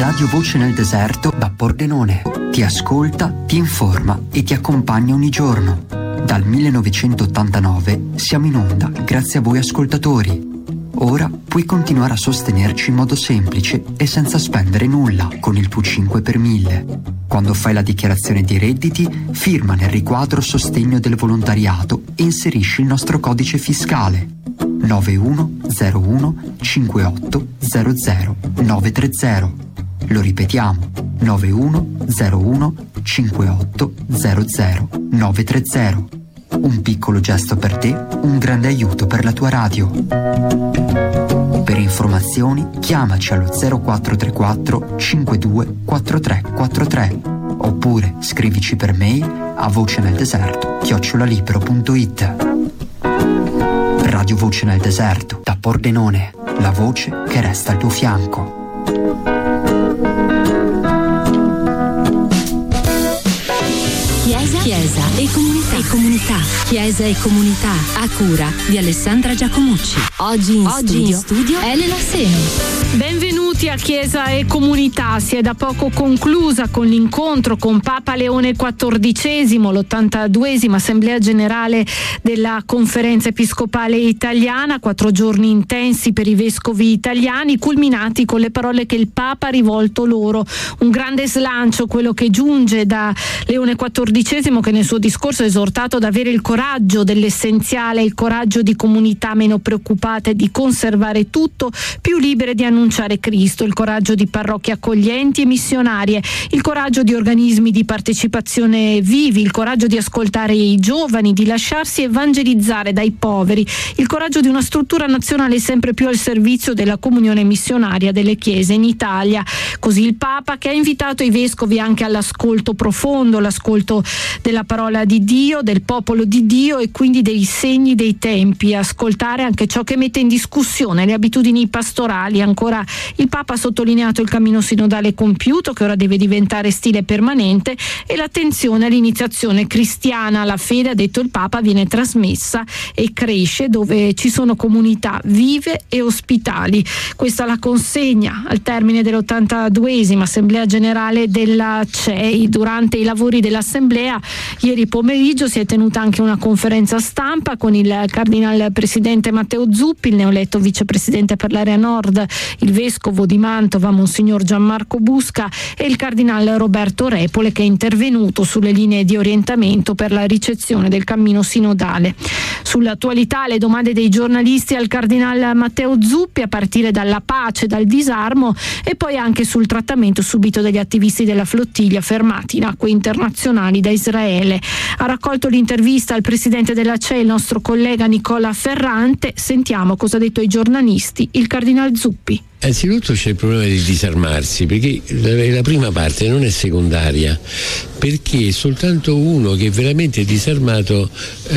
Radio Voce nel Deserto da Pordenone. Ti ascolta, ti informa e ti accompagna ogni giorno. Dal 1989 siamo in onda grazie a voi ascoltatori. Ora puoi continuare a sostenerci in modo semplice e senza spendere nulla con il tuo 5 per 1000. Quando fai la dichiarazione dei redditi, firma nel riquadro Sostegno del volontariato e inserisci il nostro codice fiscale 9101 5800 930. Lo ripetiamo, 9101 5800 930. Un piccolo gesto per te, un grande aiuto per la tua radio. Per informazioni chiamaci allo 0434 52 4343 oppure scrivici per mail a voceneldeserto@libero.it. Radio Voce nel Deserto da Pordenone, la voce che resta al tuo fianco. Chiesa e comunità. Chiesa e comunità a cura di Alessandra Giacomucci. Oggi in studio Elena Seno. Benvenuti a Chiesa e Comunità. Si è da poco conclusa con l'incontro con Papa Leone XIV, l'82esima Assemblea Generale della Conferenza Episcopale Italiana. 4 giorni intensi per i vescovi italiani, culminati con le parole che il Papa ha rivolto loro. Un grande slancio, quello che giunge da Leone XIV, che nel suo discorso ha esortato ad avere il coraggio dell'essenziale, il coraggio di comunità meno preoccupate di conservare tutto, più libere di annunciare Cristo, il coraggio di parrocchie accoglienti e missionarie, il coraggio di organismi di partecipazione vivi, il coraggio di ascoltare i giovani, di lasciarsi evangelizzare dai poveri, il coraggio di una struttura nazionale sempre più al servizio della comunione missionaria delle chiese in Italia. Così il Papa, che ha invitato i vescovi anche all'ascolto profondo, l'ascolto della parola di Dio, del popolo di Dio e quindi dei segni dei tempi, ascoltare anche ciò che mette in discussione le abitudini pastorali. Ancora il Papa ha sottolineato il cammino sinodale compiuto, che ora deve diventare stile permanente, e l'attenzione all'iniziazione cristiana. La fede, ha detto il Papa, viene trasmessa e cresce dove ci sono comunità vive e ospitali. Questa la consegna al termine dell'82esima Assemblea Generale della CEI. Durante i lavori dell'Assemblea ieri pomeriggio si è tenuta anche una conferenza stampa con il cardinal presidente Matteo Zuppi, il neoeletto vicepresidente per l'area nord, il vescovo di Mantova Monsignor Gianmarco Busca e il cardinal Roberto Repole, che è intervenuto sulle linee di orientamento per la ricezione del cammino sinodale. Sull'attualità, le domande dei giornalisti al cardinal Matteo Zuppi, a partire dalla pace, dal disarmo, e poi anche sul trattamento subito dagli attivisti della flottiglia fermati in acque internazionali da Israele. Ha raccolto l'intervista al presidente della CEI, il nostro collega Nicola Ferrante. Sentiamo cosa ha detto ai giornalisti il cardinal Zuppi. Anzitutto c'è il problema di disarmarsi, perché la prima parte non è secondaria, perché soltanto uno che è veramente disarmato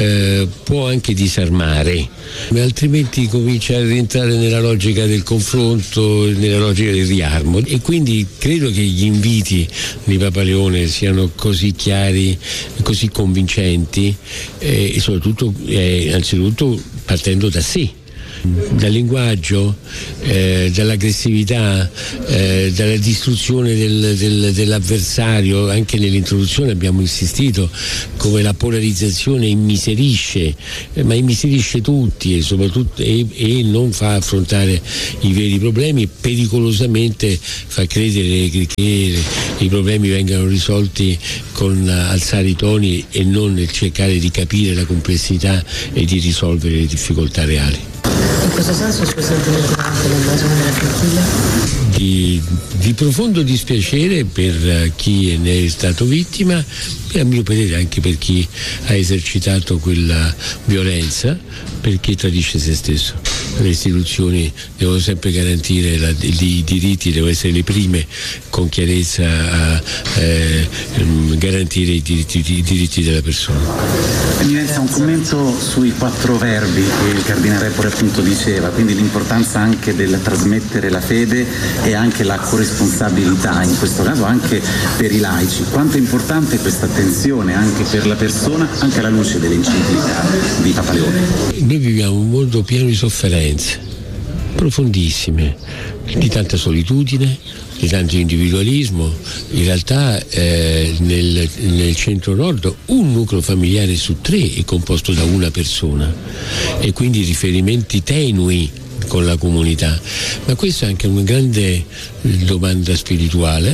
può anche disarmare, altrimenti comincia a rientrare nella logica del confronto, nella logica del riarmo. E quindi credo che gli inviti di Papa Leone siano così chiari, così convincenti, e soprattutto anzitutto partendo da sé, dal linguaggio, dall'aggressività, dalla distruzione dell'avversario. Anche nell'introduzione abbiamo insistito come la polarizzazione immiserisce, ma immiserisce tutti e soprattutto e non fa affrontare i veri problemi, e pericolosamente fa credere che i problemi vengano risolti con alzare i toni e non nel cercare di capire la complessità e di risolvere le difficoltà reali. In questo senso il suo sentimento durante l'invasione della flottiglia? Di profondo dispiacere per chi ne è stato vittima e, a mio parere, anche per chi ha esercitato quella violenza, perché tradisce se stesso. Le istituzioni devono sempre garantire i diritti, devono essere le prime con chiarezza a garantire i diritti della persona. Eminenza, un commento sui 4 verbi che il cardinale Repole appunto diceva, quindi l'importanza anche del trasmettere la fede e anche la corresponsabilità, in questo caso anche per i laici. Quanto è importante questa attenzione anche per la persona, anche alla luce dell'enciclica di Papa Leone? Noi viviamo un mondo pieno di sofferenze profondissime, di tanta solitudine, di tanto individualismo. In realtà nel centro-nord un nucleo familiare su 3 è composto da una persona e quindi riferimenti tenui con la comunità, ma questa è anche una grande domanda spirituale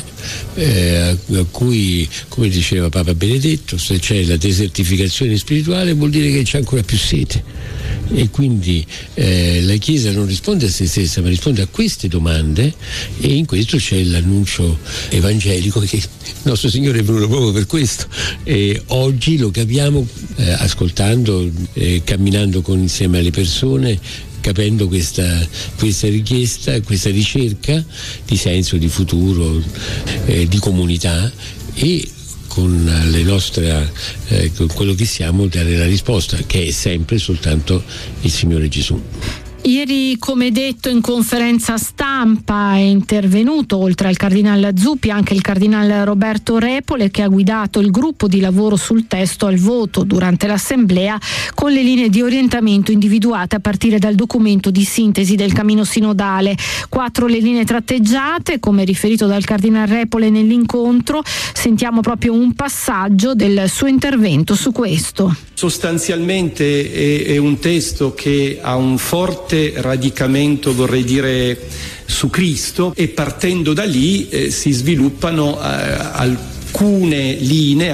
a cui, come diceva Papa Benedetto, se c'è la desertificazione spirituale vuol dire che c'è ancora più sete, e quindi la Chiesa non risponde a se stessa ma risponde a queste domande, e in questo c'è l'annuncio evangelico che il nostro Signore è venuto proprio per questo, e oggi lo capiamo ascoltando, camminando insieme alle persone, capendo questa richiesta, questa ricerca di senso, di futuro, di comunità, e con le nostre, con quello che siamo, dare la risposta, che è sempre soltanto il Signore Gesù. Ieri, come detto, in conferenza stampa è intervenuto, oltre al Cardinal Zuppi, anche il Cardinal Roberto Repole, che ha guidato il gruppo di lavoro sul testo al voto durante l'Assemblea, con le linee di orientamento individuate a partire dal documento di sintesi del cammino sinodale. 4 le linee tratteggiate, come riferito dal Cardinal Repole nell'incontro. Sentiamo proprio un passaggio del suo intervento su questo. Sostanzialmente è un testo che ha un forte radicamento, vorrei dire, su Cristo, e partendo da lì si sviluppano alcune linee,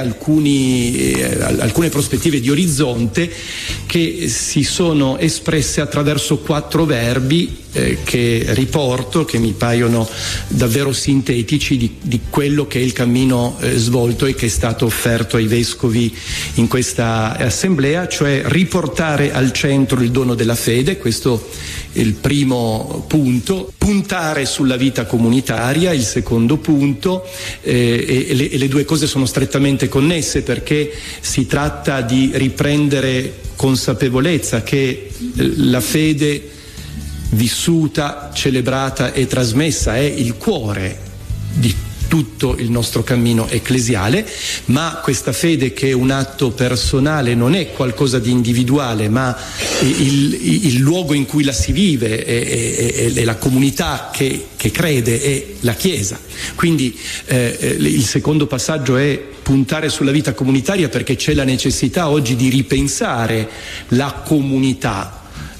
alcune prospettive di orizzonte che si sono espresse attraverso 4 verbi che riporto, che mi paiono davvero sintetici di quello che è il cammino svolto e che è stato offerto ai vescovi in questa assemblea, cioè riportare al centro il dono della fede, questo è il primo punto, puntare sulla vita comunitaria, il secondo punto, e le due cose sono strettamente connesse, perché si tratta di riprendere consapevolezza che la fede vissuta, celebrata e trasmessa è il cuore di tutto il nostro cammino ecclesiale, ma questa fede, che è un atto personale, non è qualcosa di individuale, ma il luogo in cui la si vive è la comunità che crede, è la Chiesa. Quindi il secondo passaggio è puntare sulla vita comunitaria, perché c'è la necessità oggi di ripensare la comunità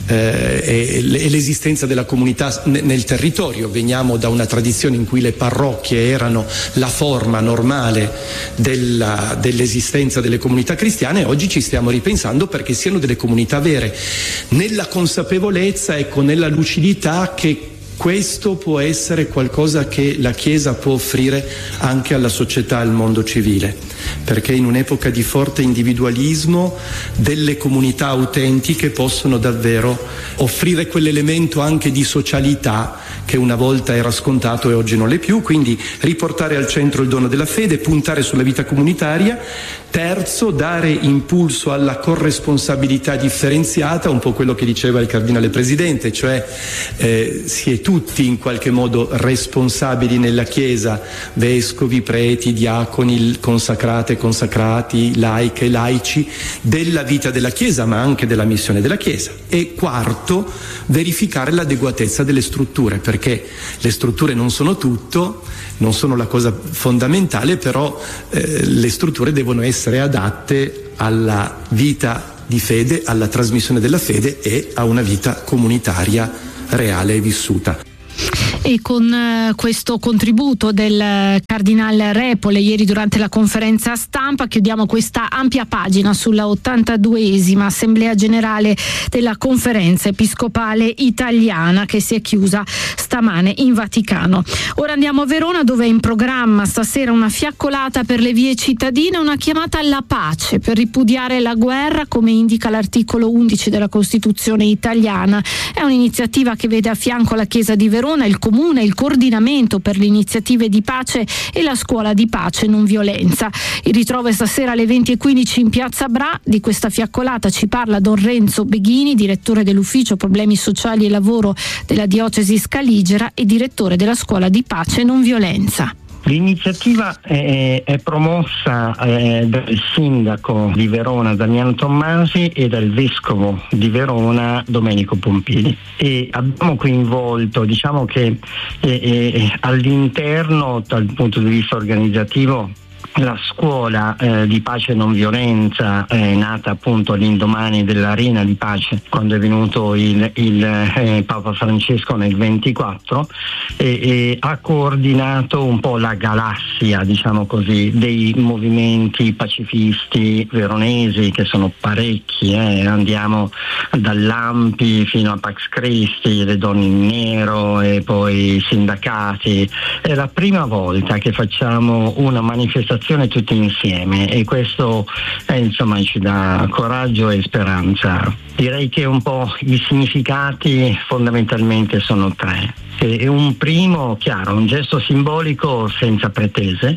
e l'esistenza della comunità nel territorio. Veniamo da una tradizione in cui le parrocchie erano la forma normale dell'esistenza delle comunità cristiane, e oggi ci stiamo ripensando perché siano delle comunità vere, nella consapevolezza, nella lucidità che questo può essere qualcosa che la Chiesa può offrire anche alla società, al mondo civile, perché in un'epoca di forte individualismo delle comunità autentiche possono davvero offrire quell'elemento anche di socialità che una volta era scontato e oggi non l'è più. Quindi riportare al centro il dono della fede, puntare sulla vita comunitaria. Terzo, dare impulso alla corresponsabilità differenziata, un po' quello che diceva il Cardinale Presidente, cioè si è tutti in qualche modo responsabili nella Chiesa, vescovi, preti, diaconi, consacrate, consacrati, laiche, laici, della vita della Chiesa, ma anche della missione della Chiesa. E quarto, verificare l'adeguatezza delle strutture, perché le strutture non sono tutto, non sono la cosa fondamentale, però le strutture devono essere adatte alla vita di fede, alla trasmissione della fede e a una vita comunitaria reale e vissuta. E con questo contributo del Cardinal Repole ieri durante la conferenza stampa chiudiamo questa ampia pagina sulla 82esima Assemblea Generale della Conferenza Episcopale Italiana, che si è chiusa stamane in Vaticano. Ora andiamo a Verona, dove è in programma stasera una fiaccolata per le vie cittadine, una chiamata alla pace per ripudiare la guerra, come indica l'articolo 11 della Costituzione italiana. È un'iniziativa che vede a fianco la Chiesa di Verona, il Comune, il coordinamento per le iniziative di pace e la scuola di pace non violenza. Il ritrovo è stasera alle 20:15 in Piazza Bra. Di questa fiaccolata ci parla Don Renzo Beghini, direttore dell'Ufficio Problemi Sociali e Lavoro della Diocesi Scaligera e direttore della scuola di pace non violenza. L'iniziativa è promossa dal sindaco di Verona Damiano Tommasi e dal vescovo di Verona Domenico Pompili, e abbiamo coinvolto, diciamo che all'interno, dal punto di vista organizzativo, la scuola di pace e non violenza è nata appunto all'indomani dell'Arena di Pace, quando è venuto il Papa Francesco nel 24, e ha coordinato un po' la galassia, diciamo così, dei movimenti pacifisti veronesi, che sono parecchi, andiamo dall'Ampi fino a Pax Christi, le donne in nero e poi i sindacati. È la prima volta che facciamo una manifestazione tutti insieme, e questo insomma ci dà coraggio e speranza. Direi che un po' i significati fondamentalmente sono tre. E un primo, chiaro, un gesto simbolico senza pretese,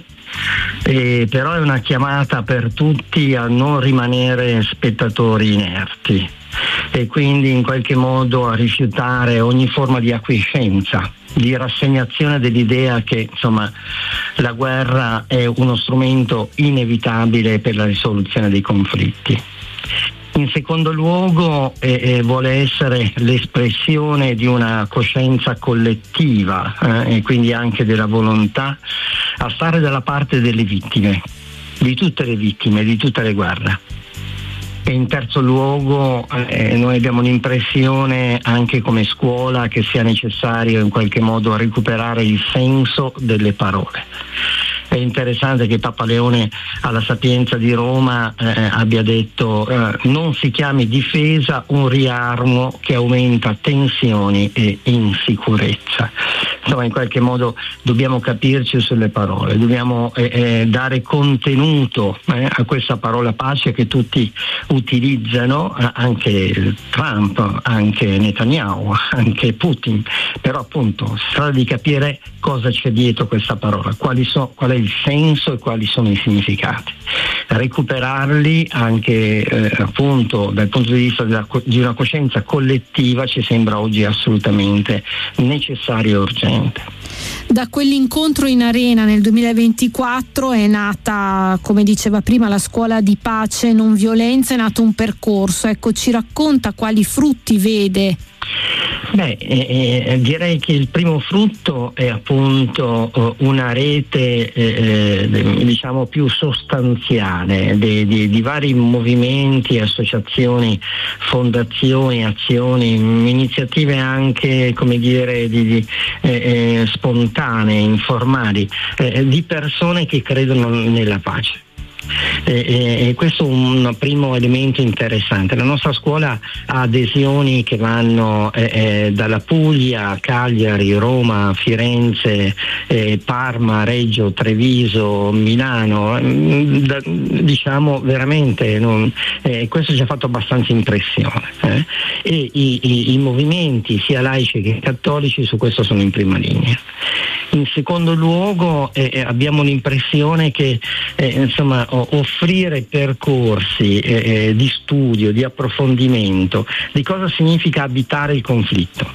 però è una chiamata per tutti a non rimanere spettatori inerti, e quindi in qualche modo a rifiutare ogni forma di acquiescenza, di rassegnazione dell'idea che insomma la guerra è uno strumento inevitabile per la risoluzione dei conflitti. In secondo luogo vuole essere l'espressione di una coscienza collettiva, e quindi anche della volontà a stare dalla parte delle vittime, di tutte le vittime, di tutte le guerre. E in terzo luogo noi abbiamo l'impressione anche come scuola che sia necessario in qualche modo recuperare il senso delle parole. È interessante che Papa Leone alla Sapienza di Roma abbia detto non si chiami difesa un riarmo che aumenta tensioni e insicurezza. Insomma, in qualche modo dobbiamo capirci sulle parole, dobbiamo dare contenuto a questa parola pace che tutti utilizzano, anche Trump, anche Netanyahu, anche Putin, però appunto si tratta di capire cosa c'è dietro questa parola, qual è il senso e quali sono i significati. Recuperarli anche appunto dal punto di vista di una coscienza collettiva ci sembra oggi assolutamente necessario e urgente. Da quell'incontro in Arena nel 2024 è nata, come diceva prima, la scuola di pace e non violenza, è nato un percorso. Ecco, ci racconta quali frutti vede? Direi che il primo frutto è appunto una rete diciamo più sostanziale di vari movimenti, associazioni, fondazioni, azioni, iniziative anche come dire spontanee, informali, di persone che credono nella pace. E questo è un primo elemento interessante. La nostra scuola ha adesioni che vanno dalla Puglia, Cagliari, Roma, Firenze, Parma, Reggio, Treviso, Milano, diciamo veramente questo ci ha fatto abbastanza impressione, e i movimenti sia laici che cattolici su questo sono in prima linea. In secondo luogo abbiamo l'impressione che insomma offrire percorsi di studio, di approfondimento di cosa significa abitare il conflitto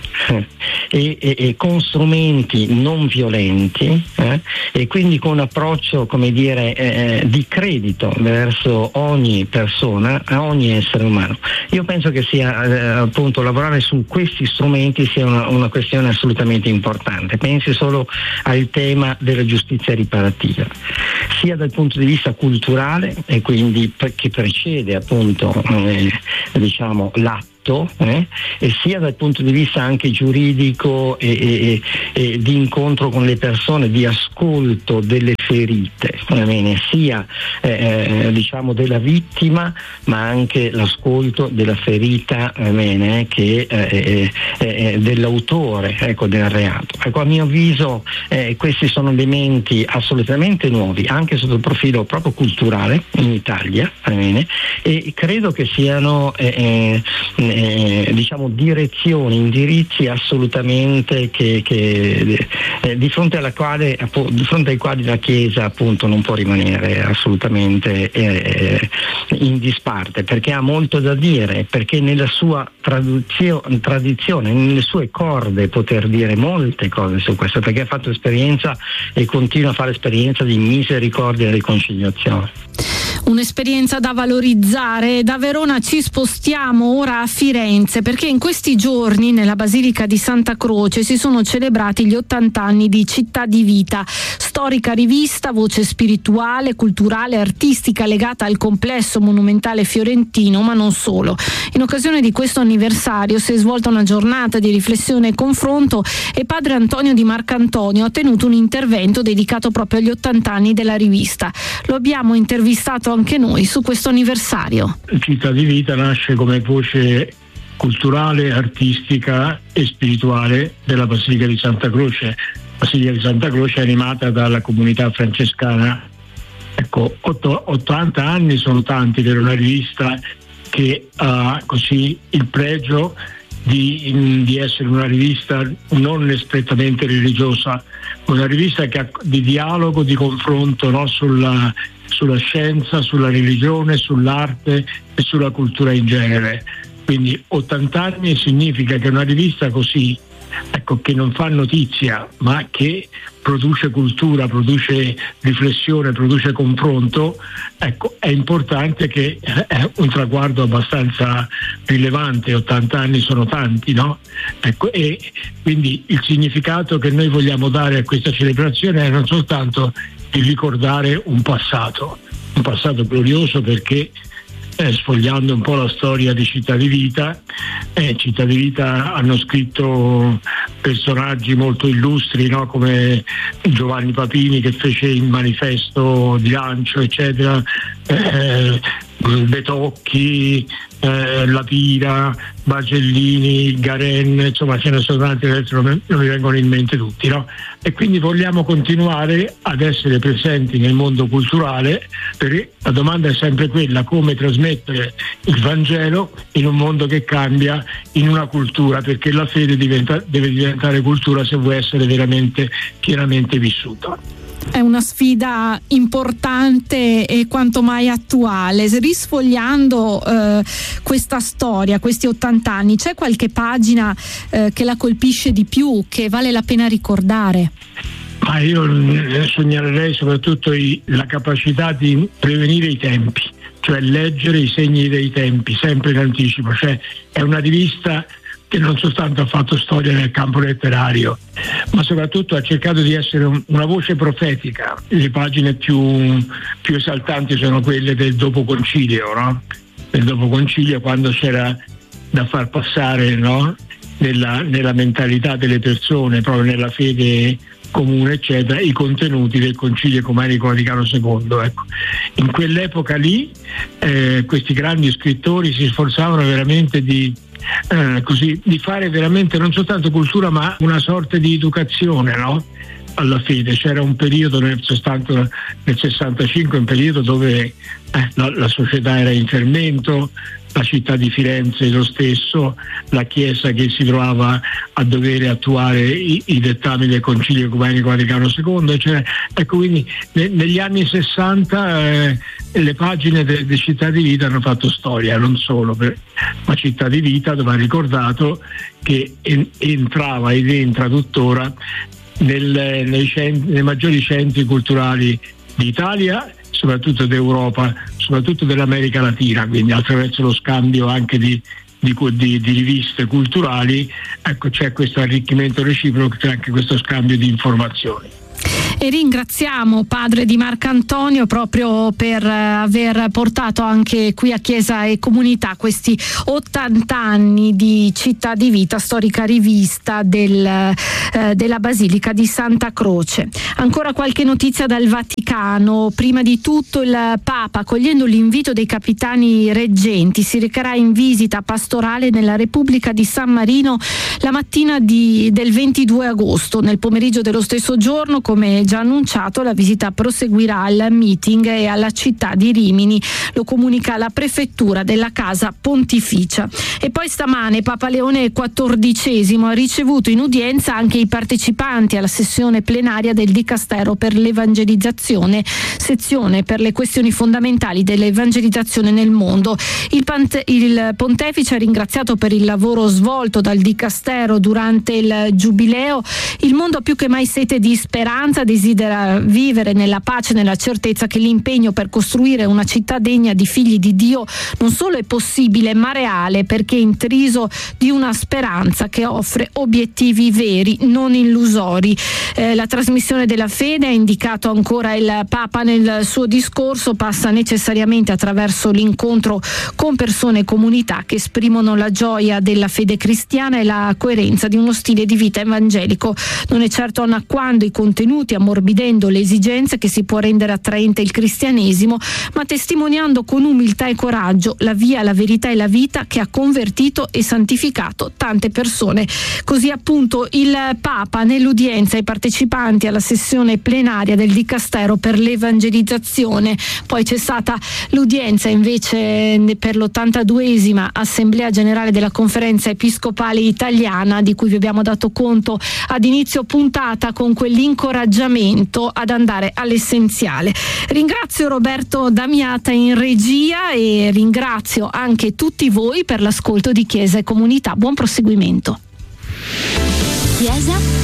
e con strumenti non violenti, e quindi con un approccio come dire di credito verso ogni persona, a ogni essere umano. Io penso che sia appunto lavorare su questi strumenti sia una questione assolutamente importante. Pensi solo al tema della giustizia riparativa, sia dal punto di vista culturale, e quindi che precede appunto diciamo l'atto, e sia dal punto di vista anche giuridico e di incontro con le persone, di ascolto delle ferite, sia diciamo della vittima, ma anche l'ascolto della ferita che dell'autore, ecco, del reato. Ecco, a mio avviso questi sono elementi assolutamente nuovi anche sotto il profilo proprio culturale in Italia, e credo che siano diciamo direzioni, indirizzi assolutamente che di fronte ai quali la Chiesa appunto non può rimanere assolutamente in disparte, perché ha molto da dire, perché nella sua tradizione, nelle sue corde poter dire molte cose su questo, perché ha fatto esperienza e continua a fare esperienza di misericordia e riconciliazione. Un'esperienza da valorizzare. Da Verona ci spostiamo ora a Firenze, perché in questi giorni nella Basilica di Santa Croce si sono celebrati gli 80 anni di Città di Vita, storica rivista, voce spirituale, culturale, artistica legata al complesso monumentale fiorentino, ma non solo. In occasione di questo anniversario si è svolta una giornata di riflessione e confronto e padre Antonio Di Marcantonio ha tenuto un intervento dedicato proprio agli 80 anni della rivista. Lo abbiamo intervistato anche noi su questo anniversario. Città di Vita nasce come voce culturale, artistica e spirituale della Basilica di Santa Croce. Basilica di Santa Croce è animata dalla comunità francescana. Ecco, 80 anni sono tanti per una rivista che ha così il pregio di essere una rivista non strettamente religiosa, una rivista che ha di dialogo, di confronto, no? sulla scienza, sulla religione, sull'arte e sulla cultura in genere. Quindi 80 anni significa che una rivista così, ecco, che non fa notizia ma che produce cultura, produce riflessione, produce confronto, ecco, è importante, che è un traguardo abbastanza rilevante. 80 anni sono tanti, no? Ecco, e quindi il significato che noi vogliamo dare a questa celebrazione è non soltanto di ricordare un passato glorioso, perché sfogliando un po' la storia di Città di Vita hanno scritto personaggi molto illustri, no? Come Giovanni Papini, che fece il manifesto di lancio, eccetera, Betocchi, La Pira, Bargellini, Garen, insomma ce ne sono tanti, adesso non mi vengono in mente tutti, no? E quindi vogliamo continuare ad essere presenti nel mondo culturale, perché la domanda è sempre quella: come trasmettere il Vangelo in un mondo che cambia, in una cultura, perché la fede deve diventare cultura se vuole essere veramente pienamente vissuta. È una sfida importante e quanto mai attuale. Risfogliando questa storia, questi 80 anni, c'è qualche pagina che la colpisce di più, che vale la pena ricordare? Ma io segnalerei soprattutto la capacità di prevenire i tempi, cioè leggere i segni dei tempi sempre in anticipo. Cioè è una rivista che non soltanto ha fatto storia nel campo letterario, ma soprattutto ha cercato di essere una voce profetica. Le pagine più esaltanti sono quelle del dopo concilio, no? Del dopo concilio, quando c'era da far passare, no? nella mentalità delle persone, proprio nella fede comune, eccetera, i contenuti del Concilio Ecumenico Vaticano II. Ecco. In quell'epoca lì questi grandi scrittori si sforzavano veramente di fare veramente non soltanto cultura, ma una sorta di educazione, no? Alla fede. C'era un periodo nel 65, un periodo dove la società era in fermento, la città di Firenze lo stesso, la Chiesa che si trovava a dover attuare i dettami del Concilio Ecumenico Vaticano II, cioè, ecco, quindi negli anni 60 le pagine di Città di Vita hanno fatto storia, non solo ma Città di Vita, dove ha ricordato che entrava ed entra tuttora nei maggiori centri culturali d'Italia, soprattutto d'Europa, soprattutto dell'America Latina, quindi attraverso lo scambio anche di riviste culturali, ecco, c'è questo arricchimento reciproco, c'è anche questo scambio di informazioni. E ringraziamo padre Di Marcantonio proprio per aver portato anche qui a Chiesa e Comunità questi 80 anni di Città di Vita, storica rivista della Basilica di Santa Croce. Ancora qualche notizia dal Vaticano. Prima di tutto il Papa, accogliendo l'invito dei capitani reggenti, si recherà in visita pastorale nella Repubblica di San Marino la mattina del 22 agosto. Nel pomeriggio dello stesso giorno, come già annunciato la visita proseguirà al meeting e alla città di Rimini, lo comunica la prefettura della Casa Pontificia. E poi stamane Papa Leone XIV ha ricevuto in udienza anche i partecipanti alla sessione plenaria del Dicastero per l'Evangelizzazione, sezione per le questioni fondamentali dell'evangelizzazione nel mondo. Il Pontefice ha ringraziato per il lavoro svolto dal Dicastero durante il Giubileo. Il mondo ha più che mai sete di speranza, desidera vivere nella pace e nella certezza che l'impegno per costruire una città degna di figli di Dio non solo è possibile ma reale, perché è intriso di una speranza che offre obiettivi veri, non illusori. La trasmissione della fede, ha indicato ancora il Papa nel suo discorso, passa necessariamente attraverso l'incontro con persone e comunità che esprimono la gioia della fede cristiana e la coerenza di uno stile di vita evangelico. Non è certo annacquando i contenuti, ammorbidendo le esigenze, che si può rendere attraente il cristianesimo, ma testimoniando con umiltà e coraggio la via, la verità e la vita che ha convertito e santificato tante persone. Così appunto il Papa nell'udienza ai partecipanti alla sessione plenaria del Dicastero per l'Evangelizzazione. Poi c'è stata l'udienza invece per l'82esima Assemblea Generale della Conferenza Episcopale Italiana, di cui vi abbiamo dato conto ad inizio puntata, con quell'incoraggiamento ad andare all'essenziale. Ringrazio Roberto Damiata in regia e ringrazio anche tutti voi per l'ascolto di Chiesa e Comunità. Buon proseguimento. Chiesa